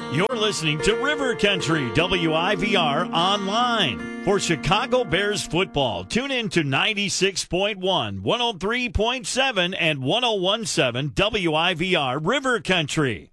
You're listening to River Country WIVR online. For Chicago Bears football, tune in to 96.1, 103.7, and 101.7 WIVR River Country.